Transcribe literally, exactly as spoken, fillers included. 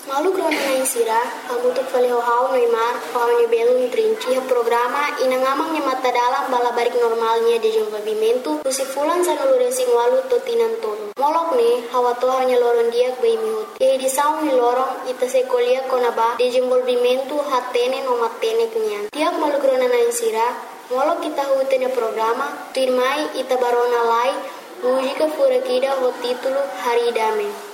Malu grona na insira, hamutuk fale hau Neymar, hau ni belum trinci ha programa inangamang nya mata dalam bala barik normalnya de desenvolvimento, usi fulan sa nulure sing walu totinan tolo. Molok ne, hawa to hanya loron dia bai mihut. Ye di saung ni lorong ita se kolia konaba de desenvolvimento hatene no matene kunyan. Tiap malu grona na insira, molok kita hutenya programa, tuirmai ita barona lai, mujika fura kida ho titulo Hari Dame.